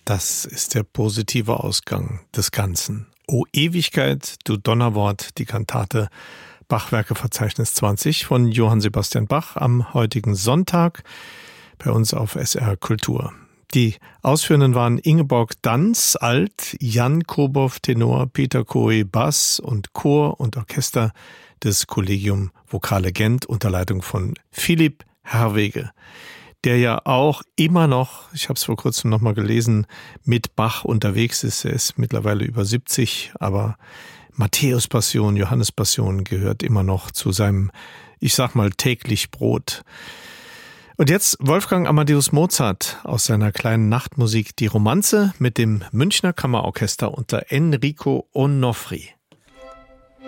Das ist der positive Ausgang des Ganzen. O Ewigkeit, du Donnerwort, die Kantate Bachwerkeverzeichnis 20 von Johann Sebastian Bach am heutigen Sonntag bei uns auf SR Kultur. Die Ausführenden waren Ingeborg Danz, Alt, Jan Kobow, Tenor, Peter Kohe, Bass und Chor und Orchester des Collegium Vocale Gent unter Leitung von Philipp Herwege, der ja auch immer noch, ich habe es vor kurzem noch mal gelesen, mit Bach unterwegs ist. Er ist mittlerweile über 70, aber Matthäus-Passion, Johannes-Passion gehört immer noch zu seinem, ich sag mal, täglich Brot. Und jetzt Wolfgang Amadeus Mozart aus seiner kleinen Nachtmusik Die Romanze mit dem Münchner Kammerorchester unter Enrico Onofri.